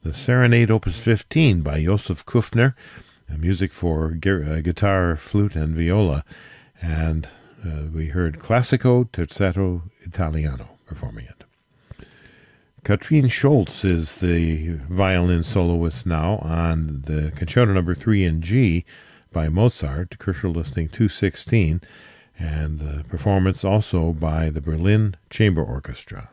the Serenade Opus 15 by Josef Kufner, music for guitar, flute, and viola. And we heard Classico Terzetto Italiano performing it. Katrine Schultz is the violin soloist now on the Concerto No. 3 in G by Mozart, Kirschel Listing 216, and the performance also by the Berlin Chamber Orchestra.